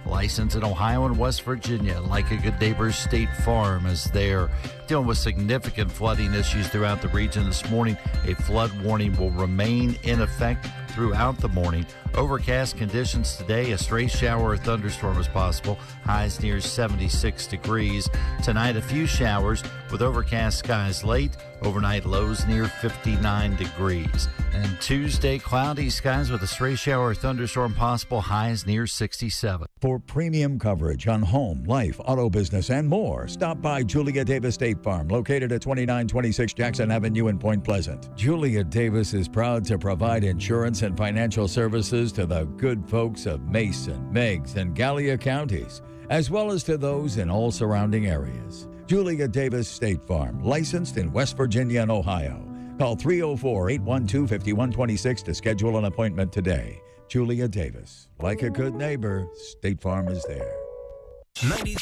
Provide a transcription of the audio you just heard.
licensed in Ohio and West Virginia. Like a Good Neighbor State Farm, as they're dealing with significant flooding issues throughout the region this morning. A flood warning will remain in effect throughout the morning. Overcast conditions today. A stray shower or thunderstorm is possible. Highs near 76 degrees. Tonight, a few showers with overcast skies late. Overnight lows near 59 degrees. And Tuesday, cloudy skies with a stray shower or thunderstorm possible. Highs near 67. For premium coverage on home, life, auto business, and more, stop by Julia Davis State Farm, located at 2926 Jackson Avenue in Point Pleasant. Julia Davis is proud to provide insurance and financial services to the good folks of Mason, Meigs, and Gallia counties, as well as to those in all surrounding areas. Julia Davis State Farm, licensed in West Virginia and Ohio. Call 304-812-5126 to schedule an appointment today. Julia Davis. Like a good neighbor, State Farm is there.